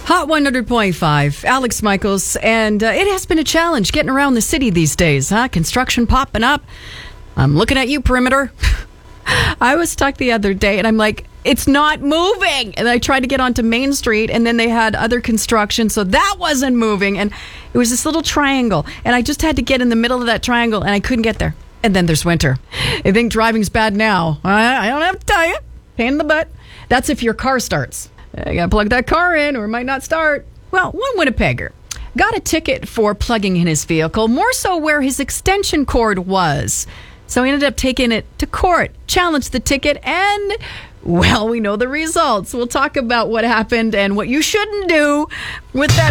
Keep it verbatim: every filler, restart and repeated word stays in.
Hot one hundred point five, Alex Michaels, and uh, it has been a challenge getting around the city these days, huh? Construction popping up. I'm looking at you, Perimeter. I was stuck the other day, and I'm like, it's not moving. And I tried to get onto Main Street, and then they had other construction, so that wasn't moving. And it was this little triangle, and I just had to get in the middle of that triangle, and I couldn't get there. And then there's winter. I think driving's bad now. I, I don't have to tell you. Pain in the butt. That's if your car starts. You gotta plug that car in, or it might not start. Well, one Winnipegger got a ticket for plugging in his vehicle, more so where his extension cord was. So he ended up taking it to court, challenged the ticket, and, well, we know the results. We'll talk about what happened and what you shouldn't do with that.